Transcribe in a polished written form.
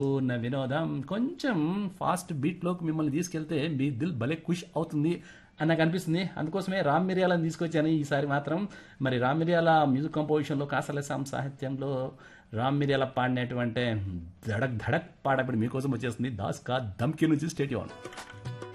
పూర్ణ వినోదం కొంచెం ఫాస్ట్ బీట్లోకి మిమ్మల్ని తీసుకెళ్తే మీ దిల్ భలే ఖుష్ అవుతుంది అని నాకు అనిపిస్తుంది. అందుకోసమే రామ్ మిరియాలను తీసుకొచ్చాను ఈసారి మాత్రం. మరి రామ్ మిరియాల మ్యూజిక్ కంపోజిషన్లో కాసలసాం సాహిత్యంలో రామ్ మిరియాల పాడినటువంటి ధడక్ ధడక్ పాట ఇప్పుడు మీకోసం వచ్చేస్తుంది. దాస్ కా దమ్కి నుంచి స్టేట్ ఆన్.